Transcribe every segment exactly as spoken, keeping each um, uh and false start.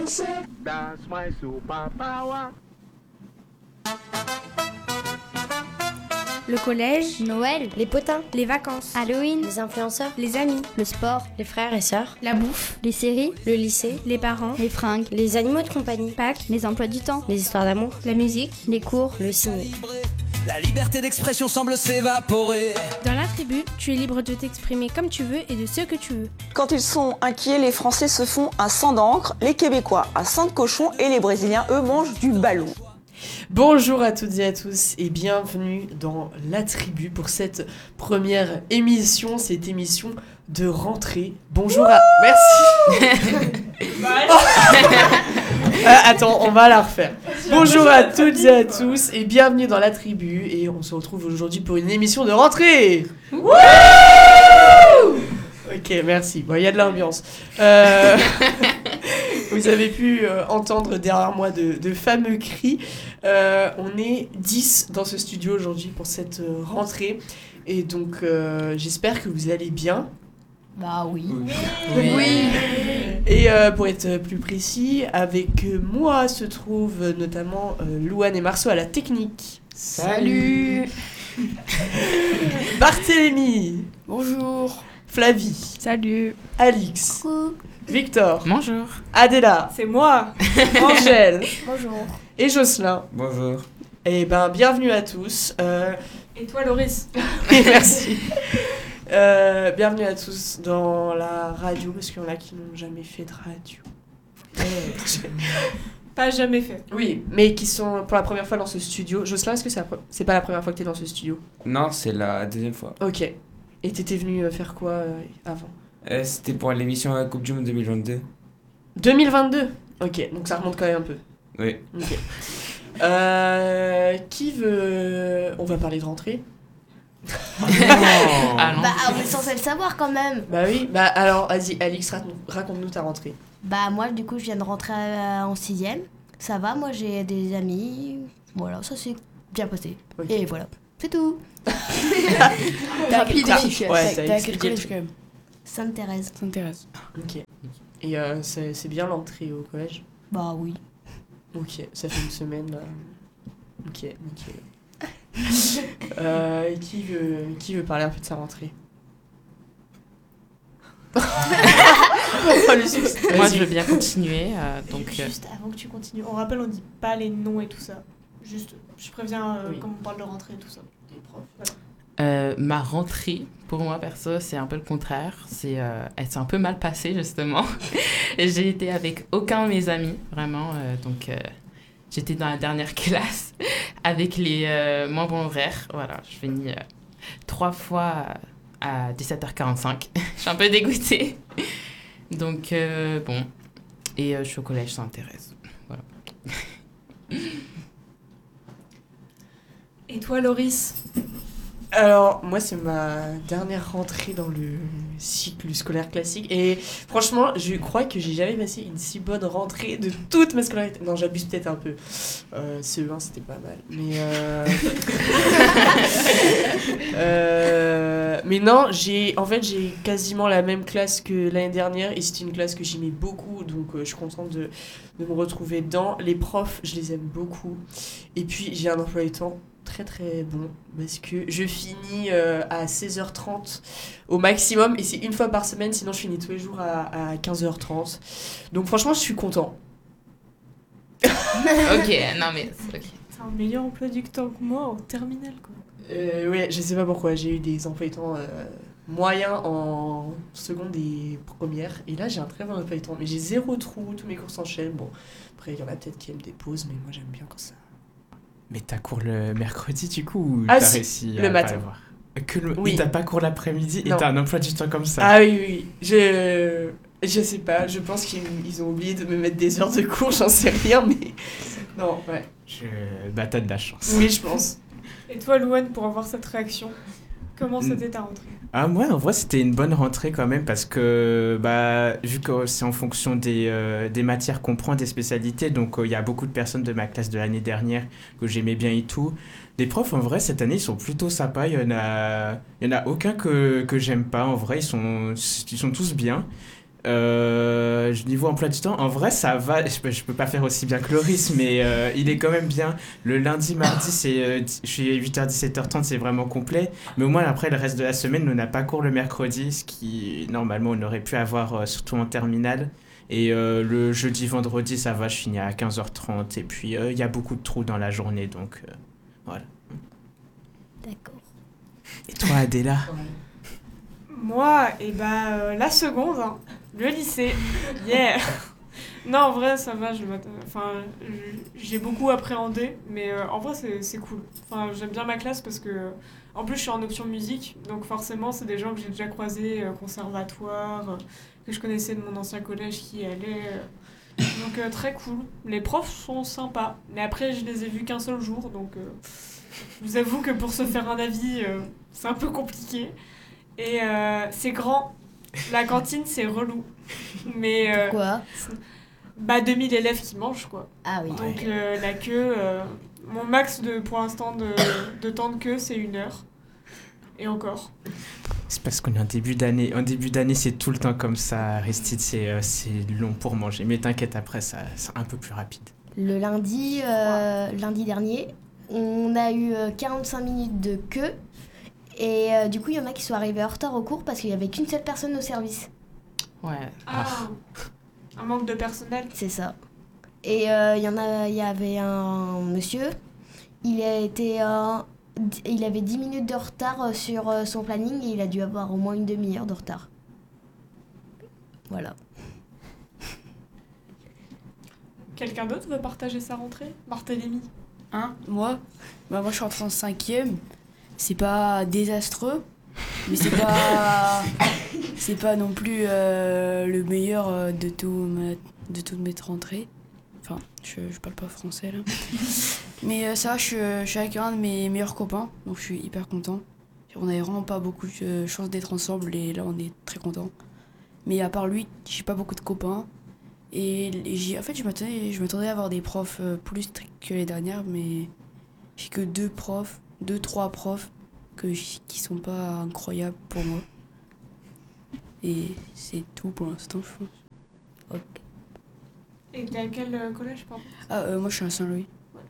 français. That's my superpower. Le collège, Noël, les potins, les vacances, Halloween, les influenceurs, les amis, le sport, les frères et sœurs, la bouffe, les séries, le lycée, les parents, les fringues, les animaux de compagnie, Pâques, les emplois du temps, les histoires d'amour, la musique, les cours, le ciné. La liberté d'expression semble s'évaporer. Dans la tribu, tu es libre de t'exprimer comme tu veux et de ce que tu veux. Quand ils sont inquiets, les Français se font un sang d'encre, les Québécois un sang de cochon et les Brésiliens, eux, mangent du ballon. Bonjour à toutes et à tous et bienvenue dans La Tribu pour cette première émission, cette émission de rentrée. Bonjour à... Merci. euh, attends, on va la refaire. Bonjour à toutes et à tous et bienvenue dans La Tribu et on se retrouve aujourd'hui pour une émission de rentrée. Wouh! Ok, merci. Bon, il y a de l'ambiance. Euh... Vous avez pu euh, entendre derrière moi de, de fameux cris. Euh, on est dix dans ce studio aujourd'hui pour cette euh, rentrée. Et donc, euh, j'espère que vous allez bien. Bah oui. Oui. oui. Et euh, pour être plus précis, avec moi se trouvent notamment euh, Louane et Marceau à la technique. Salut. Barthélémy. Bonjour. Flavie. Salut. Alix. Coucou. Victor. Bonjour. Adéla. C'est moi. Angèle. Bonjour. Et Jocelyn. Bonjour. Et ben, bienvenue à tous. Euh... Et toi, Loris? Merci. euh, bienvenue à tous dans la radio, parce qu'il y en a qui n'ont jamais fait de radio. Pas jamais fait. Oui, mais qui sont pour la première fois dans ce studio. Jocelyn, est-ce que c'est, la pre- c'est pas la première fois que t'es dans ce studio? Non, c'est la deuxième fois. Ok. Et t'étais venu euh, faire quoi euh, avant? Euh, c'était pour l'émission à la Coupe du Monde deux mille vingt-deux. deux mille vingt-deux. Ok, donc ça remonte quand même un peu. Oui. Ok. Euh, qui veut... On va parler de rentrée. Ah non. Bah on est censé le savoir quand même. Bah oui, bah alors vas-y Alix, raconte- raconte-nous ta rentrée. Bah moi du coup je viens de rentrer euh, en sixième. Ça va, moi j'ai des amis. Voilà, ça s'est bien passé. Ok. Et voilà, c'est tout. Rapide et T'as- efficace. ouais, t'as T'as expliqué quel le collège truc. quand même? Sainte-Thérèse. Sainte-Thérèse. Ok. Et euh, c'est, c'est bien l'entrée au collège? Bah oui. Ok, ça fait une semaine là. Ok, nickel. euh, qui, veut, qui veut parler un peu de sa rentrée? Oh, le succès. Moi, Vas-y. je veux bien continuer. euh, donc, euh, Juste avant que tu continues, on rappelle, on dit pas les noms et tout ça. Juste, je préviens euh, Oui. quand on parle de rentrée et tout ça. Les profs. Voilà. euh, ma rentrée, pour moi perso, c'est un peu le contraire. C'est, euh, elle s'est un peu mal passée, justement. Et j'ai été avec aucun de mes amis, vraiment. euh, donc, euh, j'étais dans la dernière classe avec les euh, moins bons horaires. Voilà, je finis euh, trois fois à dix-sept heures quarante-cinq. Je suis un peu dégoûtée. Donc, euh, bon. Et euh, je suis au collège Sainte-Thérèse. Voilà. Et toi, Loris? Alors, moi, c'est ma dernière rentrée dans le cycle scolaire classique. Et franchement, je crois que j'ai jamais passé une si bonne rentrée de toute ma scolarité. Non, j'abuse peut-être un peu. Euh, C E un, c'était pas mal. Mais, euh... euh... mais non, j'ai... en fait, j'ai quasiment la même classe que l'année dernière. Et c'était une classe que j'aimais beaucoup. Donc, euh, je suis contente de, de me retrouver dedans. Les profs, je les aime beaucoup. Et puis, j'ai un emploi du temps très très bon parce que je finis euh, à seize heures trente au maximum et c'est une fois par semaine, sinon je finis tous les jours à, à quinze heures trente, donc franchement je suis content. Ok, non mais... ok. C'est un meilleur emploi du temps que moi en terminale, quoi. Euh, ouais, je sais pas pourquoi, j'ai eu des emplois du temps euh, moyens en seconde et première et là j'ai un très bon emploi du temps, mais j'ai zéro trou, tous mes cours s'enchaînent. Bon, après il y en a peut-être qui aiment des pauses, mais moi j'aime bien quand ça. Mais t'as cours le mercredi du coup ou Ah, t'as si, réussi le à matin. pas le voir? Que le... Oui. Et t'as pas cours l'après-midi et Non. t'as un emploi du temps comme ça? Ah oui, oui, oui. Je... je sais pas, je pense qu'ils ils ont oublié de me mettre des heures de cours, j'en sais rien, mais... Non, ouais. Je... Bah t'as de la chance. Oui, je pense. Et toi, Louane, pour avoir cette réaction, comment c'était ta rentrée? Ah ouais, en vrai c'était une bonne rentrée quand même parce que bah vu que c'est en fonction des, euh, des matières qu'on prend, des spécialités, donc il euh, y a beaucoup de personnes de ma classe de l'année dernière que j'aimais bien et tout. Les profs en vrai cette année ils sont plutôt sympas, il y en a, il y en a aucun que, que j'aime pas en vrai, ils sont, ils sont tous bien. Euh, niveau emploi du temps, en vrai, ça va. Je peux, je peux pas faire aussi bien que Loris, mais euh, il est quand même bien. Le lundi, mardi, c'est, euh, je suis huit heures dix-sept heures trente, c'est vraiment complet. Mais au moins, après, le reste de la semaine, on n'a pas cours le mercredi, ce qui, normalement, on aurait pu avoir, euh, surtout en terminale. Et euh, le jeudi, vendredi, ça va, je finis à quinze heures trente. Et puis, il euh, y a beaucoup de trous dans la journée, donc euh, voilà. D'accord. Et toi, Adéla? Moi, et bah, euh, la seconde, hein, le lycée. Yeah! Non, en vrai, ça va, je m'att- enfin, je- j'ai beaucoup appréhendé, mais euh, en vrai, c'est, c'est cool. Enfin, j'aime bien ma classe parce que, en plus, je suis en option musique, donc forcément, c'est des gens que j'ai déjà croisés, euh, conservatoire, euh, que je connaissais de mon ancien collège qui y allait. euh. Donc, euh, très cool. Les profs sont sympas, mais après, je les ai vus qu'un seul jour, donc euh, je vous avoue que pour se faire un avis, euh, c'est un peu compliqué. Et euh, c'est grand. La cantine, c'est relou. Mais. Euh, Pourquoi? Bah, deux mille élèves qui mangent, quoi. Ah oui. Donc, euh, la queue. Euh, mon max de, pour l'instant de, de temps de queue, c'est une heure. Et encore. C'est parce qu'on est en début d'année. En début d'année, c'est tout le temps comme ça. Aristide, c'est, euh, c'est long pour manger. Mais t'inquiète, après, ça, c'est un peu plus rapide. Le lundi, euh, lundi dernier, on a eu euh, quarante-cinq minutes de queue. Et euh, du coup, il y en a qui sont arrivés en retard au cours parce qu'il n'y avait qu'une seule personne au service. Ouais. Ah, un manque de personnel. C'est ça. Et euh, il y en a, il y avait un monsieur, il a été, euh, d- il avait dix minutes de retard sur euh, son planning et il a dû avoir au moins une demi-heure de retard. Voilà. Quelqu'un d'autre veut partager sa rentrée? Barthélémy. Hein? Moi? Bah moi je suis rentrée en cinquième. C'est pas désastreux, mais c'est pas c'est pas non plus euh, le meilleur euh, de tout ma, de toutes mes rentrées. Enfin, je, je parle pas français là. Mais euh, ça, je, suis- je suis avec un de mes meilleurs copains, donc je suis hyper content. On avait vraiment pas beaucoup de chance d'être ensemble et là on est très content. Mais à part lui, j'ai pas beaucoup de copains. Et j'ai, en fait, je m'attendais, je m'attendais à avoir des profs euh, plus stricts que les dernières, mais j'ai que deux profs, deux, trois profs que j- qui sont pas incroyables pour moi. Et c'est tout pour l'instant, je pense. Et t'es à quel euh, collège, pardon? Ah, euh, moi je suis à Saint-Louis.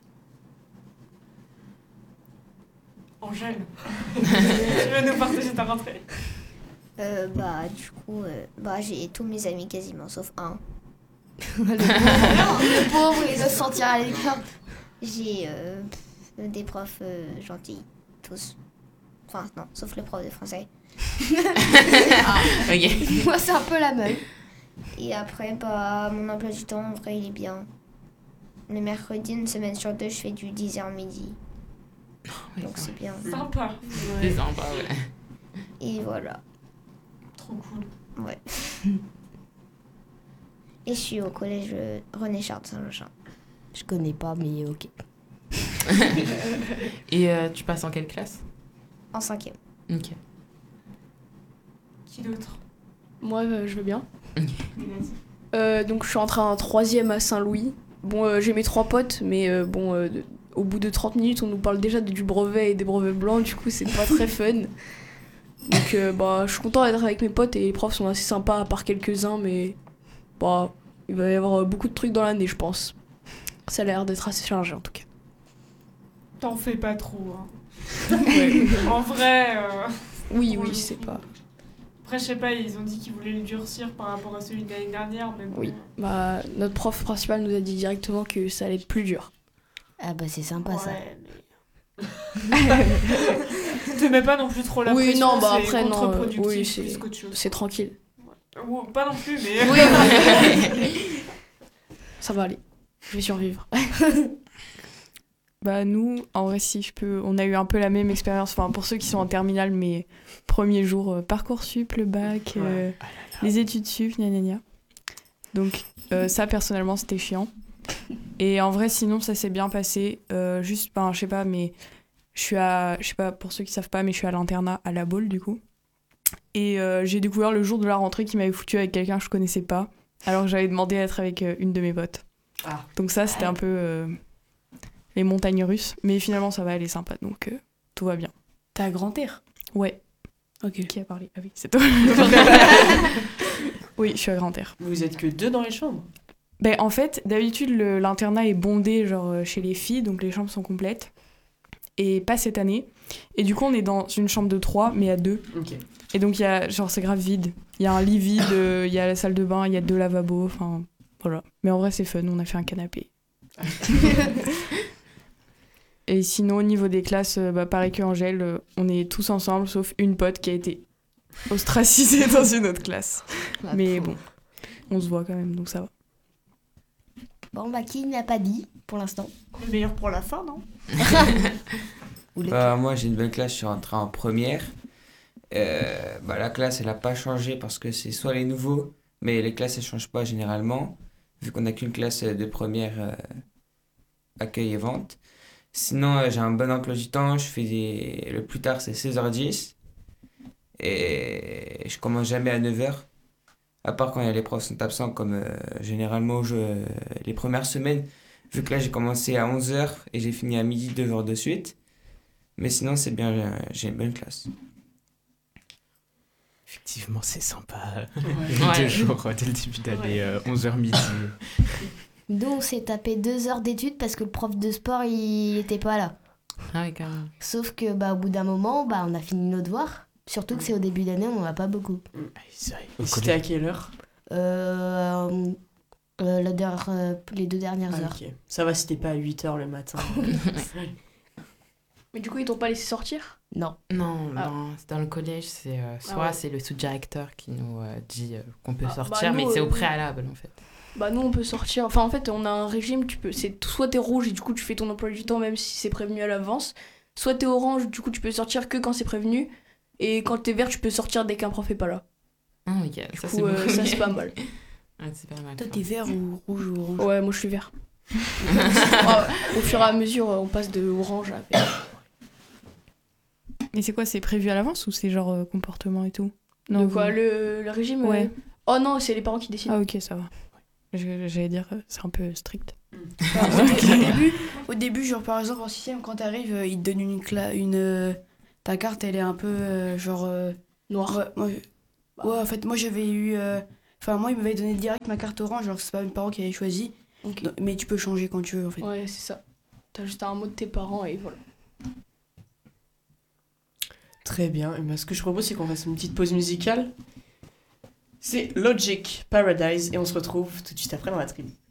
Angèle. Tu veux nous partager ta rentrée? Euh, bah, du coup, euh, bah, j'ai tous mes amis quasiment, sauf un. Le pauvre, il doit se sentir à l'écart. J'ai euh, pff, des profs euh, gentils, tous. Enfin, non, sauf le prof de français. Ah, ok. Moi, c'est un peu la même. Et après, bah, mon emploi du temps, en vrai, il est bien. Le mercredi, une semaine sur deux, je fais du dix heures midi. Donc c'est bien. Sympa. C'est sympa, ouais. Et voilà. Trop cool. Ouais. Et je suis au collège René Char de Saint-Lochin. Je connais pas, mais ok. Et euh, tu passes en quelle classe? En cinquième. Ok. Qui d'autre? Moi, euh, je veux bien. Mélanie. Euh, donc, je suis entrée en troisième à Saint-Louis. Bon, euh, j'ai mes trois potes, mais euh, bon, euh, de- au bout de trente minutes, on nous parle déjà de- du brevet et des brevets blancs, du coup, c'est pas très fun. Donc, euh, bah, je suis content d'être avec mes potes et les profs sont assez sympas, à part quelques-uns, mais bah, il va y avoir beaucoup de trucs dans l'année, je pense. Ça a l'air d'être assez chargé, en tout cas. T'en fais pas trop, hein. Ouais. En vrai. euh, Oui, pour oui, le c'est coup. pas... Après, je sais pas, ils ont dit qu'ils voulaient le durcir par rapport à celui de l'année dernière, mais bon. Oui, bah, notre prof principal nous a dit directement que ça allait être plus dur. Ah bah c'est sympa ça. Ouais, mais. Te mets pas non plus trop la Oui, pression, non, bah c'est après, non, euh, contre-productif oui, plus c'est qu'autre chose. c'est tranquille. Ou pas non plus, mais. Oui, oui. Ça va aller, je vais survivre. Bah nous, en vrai, si je peux, on a eu un peu la même expérience. Enfin, pour ceux qui sont en terminale, mais premier jour, euh, Parcoursup, le bac, euh, les études sup, gna gna gna. Donc euh, ça, personnellement, c'était chiant. Et en vrai, sinon, ça s'est bien passé. Euh, juste, ben, je sais pas, mais je suis à, je sais pas, pour ceux qui savent pas, mais je suis à l'internat à La Baule, du coup. Et euh, j'ai découvert le jour de la rentrée qui m'avait foutu avec quelqu'un que je connaissais pas, alors que j'avais demandé à être avec euh, une de mes potes. Ah. Donc ça, c'était un peu euh, les montagnes russes. Mais finalement, ça va, elle est sympa, donc euh, tout va bien. T'as grand air? Ouais. Ok. Qui a parlé? Ah oui, c'est toi. Oui, je suis à Grand-Terre. Vous êtes que deux dans les chambres? Ben, en fait, d'habitude, le- l'internat est bondé genre euh, chez les filles, donc les chambres sont complètes. Et pas cette année. Et du coup, on est dans une chambre de trois, mais à deux. Ok. Et donc, il y a, genre, c'est grave vide. Il y a un lit vide, euh, il y a la salle de bain, il y a deux lavabos, enfin, voilà. Mais en vrai, c'est fun, on a fait un canapé. Et sinon, au niveau des classes, euh, bah, pareil que Angèle, euh, on est tous ensemble, sauf une pote qui a été ostracisée dans une autre classe. La Mais pauvre. bon, on se voit quand même, donc ça va. Bon, bah, qui n'a pas dit pour l'instant? Le meilleur pour la fin, non? Bah, moi j'ai une bonne classe, je suis rentré en première. Euh, bah, la classe elle a pas changé parce que c'est soit les nouveaux, mais les classes elles changent pas généralement, vu qu'on a qu'une classe de première euh, accueil et vente. Sinon euh, j'ai un bon emploi du temps, je fais des... le plus tard c'est seize heures dix et je commence jamais à neuf heures. À part quand il y a les profs sont absents, comme euh, généralement je... les premières semaines, vu que là j'ai commencé à onze heures et j'ai fini à midi deux heures de suite. Mais sinon, c'est bien, euh, j'ai une bonne classe. Effectivement, c'est sympa. Ouais. Deux jours euh, dès le début d'année, euh, onze heures midi. Nous, on s'est tapé deux heures d'études parce que le prof de sport, il était pas là. Ah oui, quand même. Sauf que, bah, au bout d'un moment, bah, on a fini nos devoirs. Surtout que c'est au début d'année, on n'en a pas beaucoup. Et c'était à quelle heure? Euh, euh, la der- euh, les deux dernières Ah, heures. ok. Ça va, c'était pas à huit heures le matin. Mais du coup, ils t'ont pas laissé sortir? Non. Non, Ah. dans, dans le collège, c'est euh, Ah soit ouais. c'est le sous-directeur qui nous euh, dit euh, qu'on peut Ah, sortir, bah, nous, mais c'est euh, au préalable en fait. Bah nous on peut sortir, enfin en fait on a un régime, tu peux, c'est soit t'es rouge et du coup tu fais ton emploi du temps même si c'est prévenu à l'avance, soit t'es orange, du coup tu peux sortir que quand c'est prévenu, et quand t'es vert tu peux sortir dès qu'un prof est pas là. Ah ok, Du ça coup, c'est euh, beaucoup ça mieux. c'est pas mal. Ouais, c'est pas mal. Toi, ça. t'es vert ou rouge ou orange? Ouais, moi je suis vert. Ouais, au fur et à mesure on passe de orange à vert. Et c'est quoi, c'est prévu à l'avance ou c'est genre euh, comportement et tout? De quoi, vous- le, le régime Ouais. euh, Oh non, c'est les parents qui décident. Ah ok, ça va. Je- J'allais dire, euh, c'est un peu strict. Enfin, au, dé- au début, au début, genre par exemple en sixième, quand t'arrives, euh, ils te donnent une cla une euh, ta carte, elle est un peu euh, genre euh, noire. Ouais, moi, ouais, en fait, moi j'avais eu, euh, enfin moi ils m'avaient donné direct ma carte orange, genre c'est pas mes parents qui avaient choisi, Ok. Donc, mais tu peux changer quand tu veux en fait. Ouais, c'est ça. T'as juste un mot de tes parents et voilà. Très bien. Et ben, ce que je propose, c'est qu'on fasse une petite pause musicale. C'est Logic Paradise et on se retrouve tout de suite après dans la tribu.